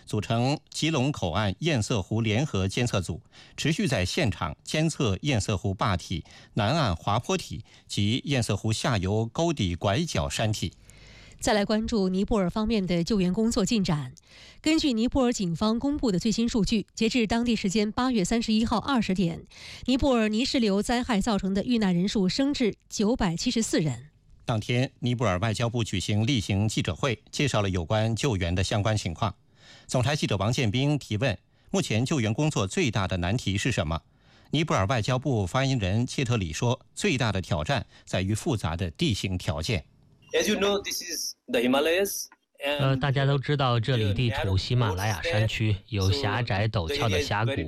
组成吉隆口岸堰塞湖联合监测组，持续在现场监测堰塞湖坝体、南岸滑坡体及堰塞湖下游沟底拐角山体。 再来关注尼泊尔方面的救援工作进展。根据尼泊尔警方公布的最新数据，截至当地时间8月31号20点，尼泊尔泥石流灾害造成的遇难人数升至974人。 当天，尼泊尔外交部举行例行记者会，介绍了有关救援的相关情况。总台记者王建兵提问：目前救援工作最大的难题是什么？尼泊尔外交部发言人切特里说，最大的挑战在于复杂的地形条件。 大家都知道，这里地处喜马拉雅山区，有狭窄陡峭的峡谷，